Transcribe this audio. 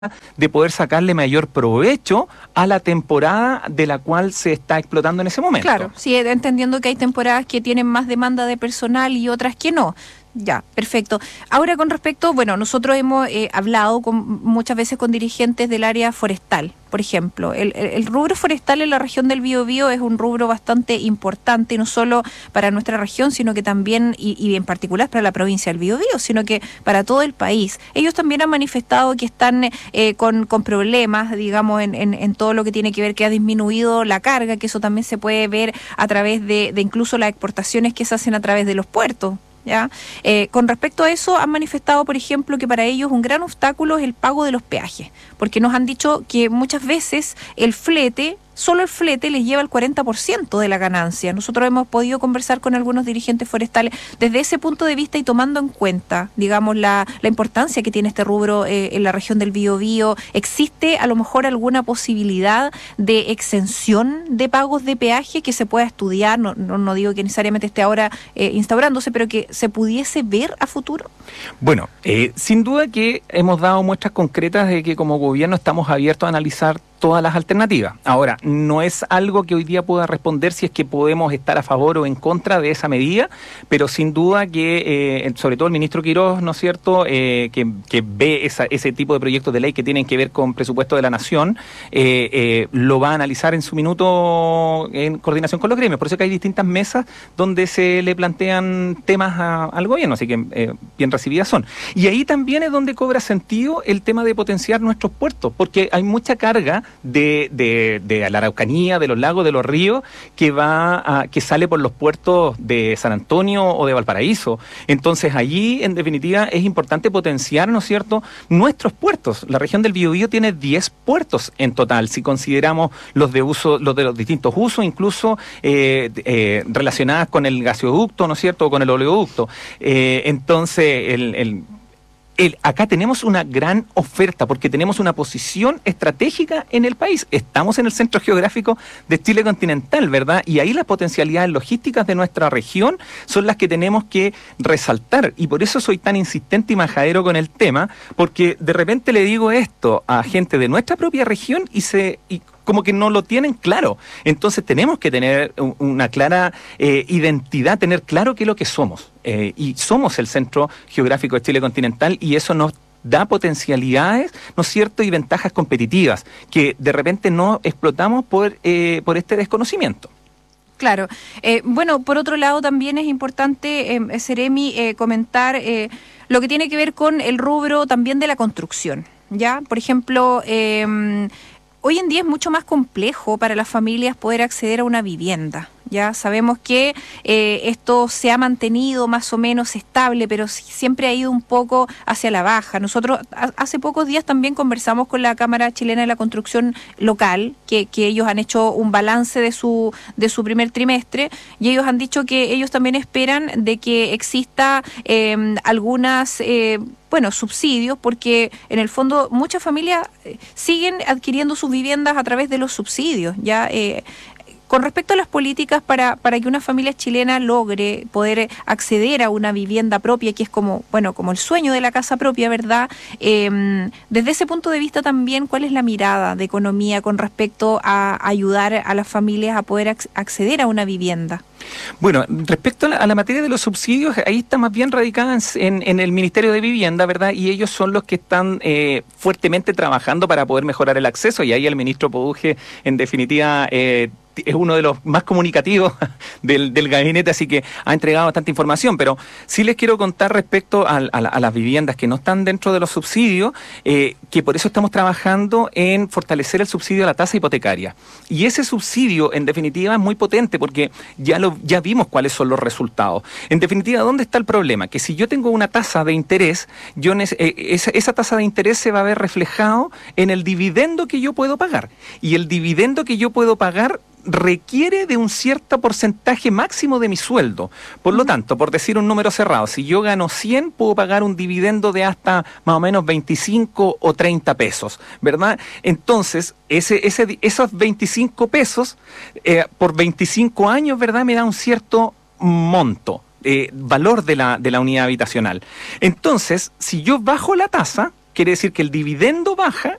de poder sacarle mayor provecho a la temporada de la cual se está explotando en ese momento. Claro, sí, entendiendo que hay temporadas que tienen más demanda de personal y otras que no. Ya, perfecto. Ahora con respecto, bueno, nosotros hemos hablado muchas veces con dirigentes del área forestal, por ejemplo. El rubro forestal en la región del Biobío es un rubro bastante importante, no solo para nuestra región, sino que también, y en particular para la provincia del Biobío, sino que para todo el país. Ellos también han manifestado que están con problemas, digamos, en todo lo que tiene que ver que ha disminuido la carga, que eso también se puede ver a través de incluso las exportaciones que se hacen a través de los puertos. ¿Ya? Con respecto a eso, han manifestado, por ejemplo, que para ellos un gran obstáculo es el pago de los peajes, porque nos han dicho que muchas veces solo el flete les lleva el 40% de la ganancia. Nosotros hemos podido conversar con algunos dirigentes forestales desde ese punto de vista y tomando en cuenta, digamos, la importancia que tiene este rubro en la región del Biobío. ¿Existe a lo mejor alguna posibilidad de exención de pagos de peaje que se pueda estudiar? No digo que necesariamente esté ahora instaurándose, pero que se pudiese ver a futuro. Bueno, sin duda que hemos dado muestras concretas de que como gobierno estamos abiertos a analizar todas las alternativas. Ahora, no es algo que hoy día pueda responder si es que podemos estar a favor o en contra de esa medida, pero sin duda que, sobre todo el ministro Quirós, ¿no es cierto?, que ve ese tipo de proyectos de ley que tienen que ver con presupuesto de la nación, lo va a analizar en su minuto en coordinación con los gremios. Por eso que hay distintas mesas donde se le plantean temas al gobierno, así que bien recibidas son. Y ahí también es donde cobra sentido el tema de potenciar nuestros puertos, porque hay mucha carga de la Araucanía, de los lagos, de los ríos, que sale por los puertos de San Antonio o de Valparaíso. Entonces allí, en definitiva, es importante potenciar, ¿no es cierto?, nuestros puertos. La región del Biobío tiene 10 puertos en total, si consideramos los de los distintos usos, incluso relacionadas con el gasoducto, ¿no es cierto?, o con el oleoducto. Entonces, acá tenemos una gran oferta porque tenemos una posición estratégica en el país. Estamos en el centro geográfico de Chile continental, ¿verdad? Y ahí las potencialidades logísticas de nuestra región son las que tenemos que resaltar. Y por eso soy tan insistente y majadero con el tema, porque de repente le digo esto a gente de nuestra propia región y como que no lo tienen claro. Entonces tenemos que tener una clara identidad, tener claro qué es lo que somos. Y somos el centro geográfico de Chile continental y eso nos da potencialidades, ¿no es cierto?, y ventajas competitivas que de repente no explotamos por este desconocimiento. Claro. Bueno, por otro lado también es importante, Seremi, comentar lo que tiene que ver con el rubro también de la construcción, ¿ya? Por ejemplo, hoy en día es mucho más complejo para las familias poder acceder a una vivienda. Ya sabemos que esto se ha mantenido más o menos estable, pero siempre ha ido un poco hacia la baja. Nosotros hace pocos días también conversamos con la Cámara Chilena de la Construcción Local, que ellos han hecho un balance de su primer trimestre, y ellos han dicho que ellos también esperan de que exista algunas subsidios, porque en el fondo muchas familias siguen adquiriendo sus viviendas a través de los subsidios, ya. Con respecto a las políticas para que una familia chilena logre poder acceder a una vivienda propia, que es como el sueño de la casa propia, ¿verdad? Desde ese punto de vista también, ¿cuál es la mirada de economía con respecto a ayudar a las familias a poder acceder a una vivienda? Bueno, respecto a la materia de los subsidios, ahí está más bien radicada en el Ministerio de Vivienda, ¿verdad? Y ellos son los que están fuertemente trabajando para poder mejorar el acceso, y ahí el ministro Poduje, en definitiva, es uno de los más comunicativos del gabinete, así que ha entregado bastante información, pero sí les quiero contar respecto a las viviendas que no están dentro de los subsidios, que por eso estamos trabajando en fortalecer el subsidio a la tasa hipotecaria. Y ese subsidio, en definitiva, es muy potente porque ya vimos cuáles son los resultados. En definitiva, ¿dónde está el problema? Que si yo tengo una tasa de interés, esa tasa de interés se va a ver reflejado en el dividendo que yo puedo pagar. Y el dividendo que yo puedo pagar requiere de un cierto porcentaje máximo de mi sueldo. Por lo tanto, por decir un número cerrado, si yo gano 100, puedo pagar un dividendo de hasta más o menos 25 o 30 pesos, ¿verdad? Entonces, esos 25 pesos, por 25 años, ¿verdad?, me da un cierto monto, valor de la unidad habitacional. Entonces, si yo bajo la tasa, quiere decir que el dividendo baja